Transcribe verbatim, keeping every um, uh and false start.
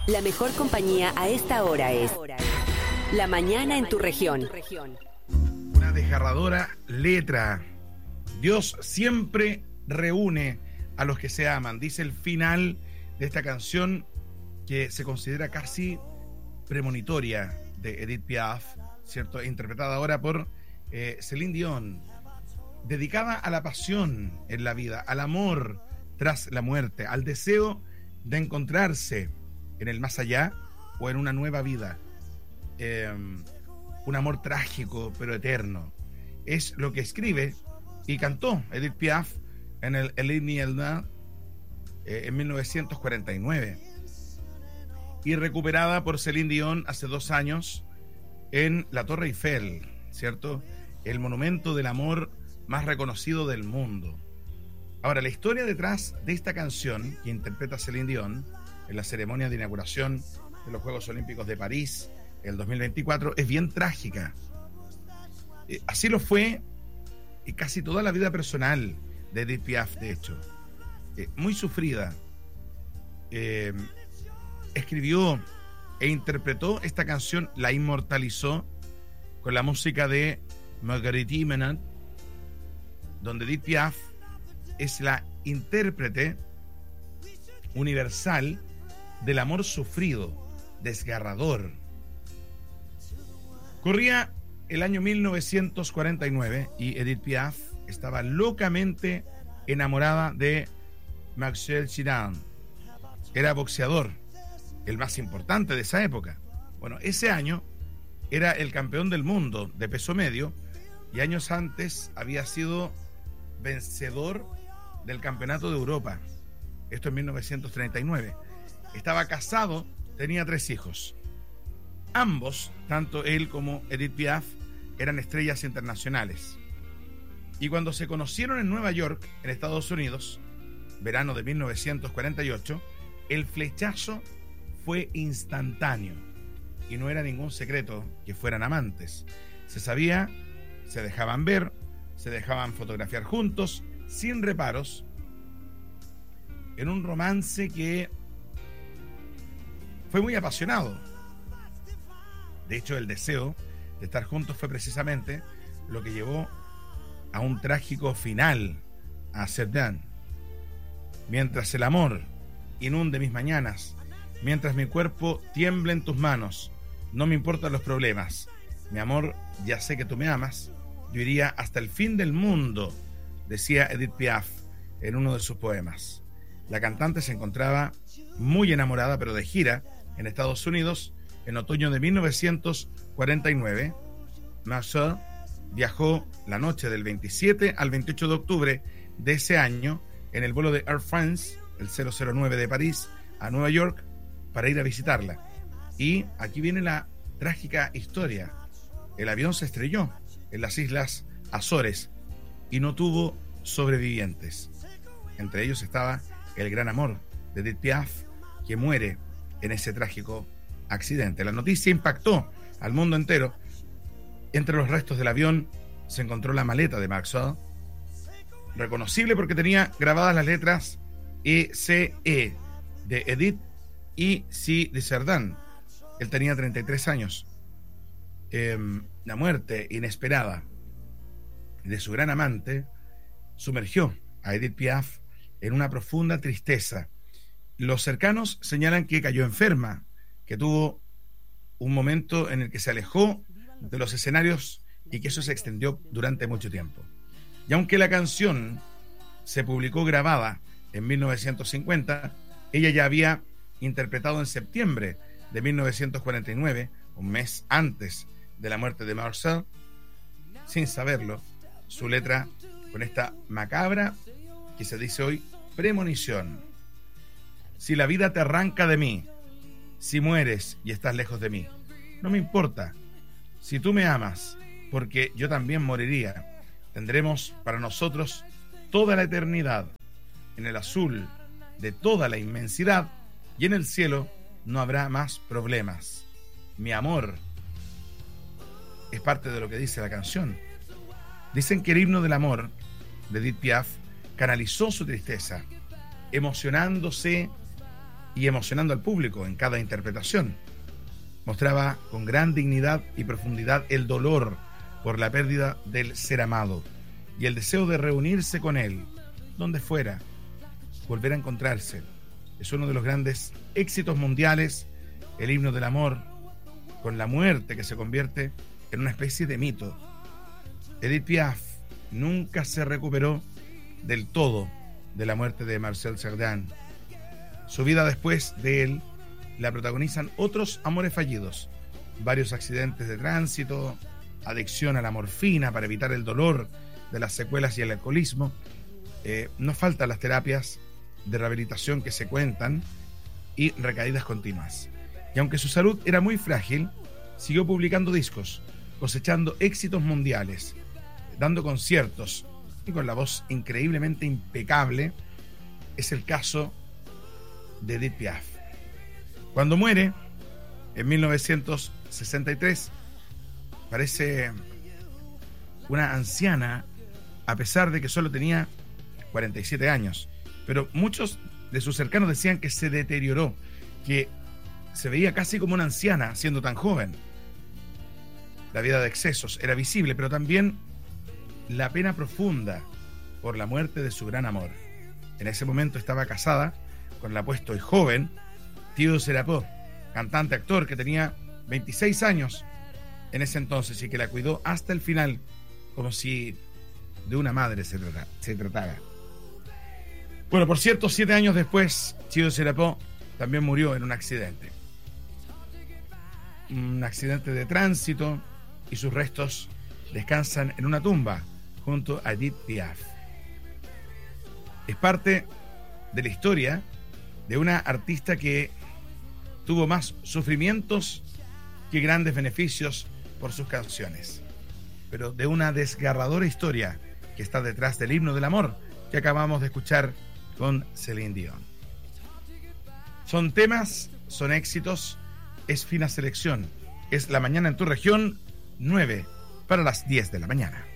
La mejor compañía a esta hora es La Mañana en tu región. Una desgarradora letra. Dios siempre reúne a los que se aman. Dice el final de esta canción, que se considera casi premonitoria, de Edith Piaf, ¿cierto? Interpretada ahora por eh, Celine Dion. Dedicada a la pasión en la vida, al amor tras la muerte, al deseo de encontrarse en el más allá o en una nueva vida. Eh, un amor trágico pero eterno. Es lo que escribe y cantó Edith Piaf en el El Hymne d'Elna eh, en mil novecientos cuarenta y nueve, y recuperada por Celine Dion hace dos años en la Torre Eiffel, ¿cierto? El monumento del amor más reconocido del mundo. Ahora, la historia detrás de esta canción que interpreta Celine Dion en la ceremonia de inauguración de los Juegos Olímpicos de París el dos mil veinticuatro es bien trágica. Eh, así lo fue y casi toda la vida personal de Edith Piaf, de hecho. Eh, muy sufrida. Eh, escribió e interpretó esta canción, la inmortalizó con la música de Marguerite Menat, donde Edith Piaf es la intérprete universal del amor sufrido, desgarrador. Corría el año mil novecientos cuarenta y nueve y Edith Piaf estaba locamente enamorada de Marcel Girard. Era boxeador, el más importante de esa época. Bueno, ese año era el campeón del mundo de peso medio y años antes había sido vencedor del campeonato de Europa. Esto en mil novecientos treinta y nueve. Estaba casado, tenía tres hijos. Ambos, tanto él como Edith Piaf, eran estrellas internacionales. Y cuando se conocieron en Nueva York, en Estados Unidos, verano de mil novecientos cuarenta y ocho, el flechazo fue instantáneo. Y no era ningún secreto que fueran amantes. Se sabía, se dejaban ver, se dejaban fotografiar juntos, sin reparos, en un romance que fue muy apasionado. De hecho, el deseo de estar juntos fue precisamente lo que llevó a un trágico final a Cerdan. Mientras el amor inunde mis mañanas, mientras mi cuerpo tiemble en tus manos, no me importan los problemas. Mi amor, ya sé que tú me amas. Yo iría hasta el fin del mundo, decía Edith Piaf en uno de sus poemas. La cantante se encontraba muy enamorada, pero de gira en Estados Unidos en otoño de mil novecientos cuarenta y nueve. Marcel viajó la noche del veintisiete al veintiocho de octubre de ese año en el vuelo de Air France, el cero cero nueve de París, a Nueva York, para ir a visitarla. Y aquí viene la trágica historia. El avión se estrelló en las Islas Azores y no tuvo sobrevivientes. Entre ellos estaba el gran amor de Edith Piaf, que muere en ese trágico accidente. La noticia impactó al mundo entero. Entre los restos del avión se encontró la maleta de Marcel, reconocible porque tenía grabadas las letras E C E de Edith y C de Cerdan. Él tenía treinta y tres años. Eh, la muerte inesperada de su gran amante sumergió a Edith Piaf en una profunda tristeza. Los cercanos señalan que cayó enferma, que tuvo un momento en el que se alejó de los escenarios y que eso se extendió durante mucho tiempo. Y aunque la canción se publicó grabada en mil novecientos cincuenta, ella ya había interpretado en septiembre de mil novecientos cuarenta y nueve, un mes antes de la muerte de Marcel, sin saberlo, su letra con esta macabra, que se dice hoy, premonición. Si la vida te arranca de mí, si mueres y estás lejos de mí, no me importa. Si tú me amas, porque yo también moriría, tendremos para nosotros toda la eternidad en el azul de toda la inmensidad, y en el cielo no habrá más problemas. Mi amor es parte de lo que dice la canción. Dicen que el himno del amor de Edith Piaf canalizó su tristeza, emocionándose y emocionando al público en cada interpretación. Mostraba con gran dignidad y profundidad el dolor por la pérdida del ser amado y el deseo de reunirse con él, donde fuera, volver a encontrarse. Es uno de los grandes éxitos mundiales, el himno del amor, con la muerte que se convierte en una especie de mito. Edith Piaf nunca se recuperó del todo de la muerte de Marcel Cerdan. Su vida después de él la protagonizan otros amores fallidos, varios accidentes de tránsito, adicción a la morfina para evitar el dolor de las secuelas y el alcoholismo. Eh, no faltan las terapias de rehabilitación que se cuentan y recaídas continuas. Y aunque su salud era muy frágil, siguió publicando discos, cosechando éxitos mundiales, dando conciertos y con la voz increíblemente impecable. Es el caso de Edith Piaf. Cuando muere, en mil novecientos sesenta y tres, parece una anciana, a pesar de que solo tenía cuarenta y siete años. Pero muchos de sus cercanos decían que se deterioró, que se veía casi como una anciana siendo tan joven. La vida de excesos era visible, pero también la pena profunda por la muerte de su gran amor. En ese momento estaba casada con el apuesto y joven Theo Serapot, cantante, actor que tenía veintiséis años en ese entonces y que la cuidó hasta el final, como si de una madre se, trata, se tratara. Bueno, por cierto, siete años después, Theo Serapot también murió en un accidente. Un accidente de tránsito, y sus restos descansan en una tumba junto a Edith Piaf. Es parte de la historia de una artista que tuvo más sufrimientos que grandes beneficios por sus canciones, pero de una desgarradora historia que está detrás del himno del amor que acabamos de escuchar con Celine Dion. Son temas, son éxitos, es fina selección. Es La Mañana en tu Región, nueve para las diez de la mañana.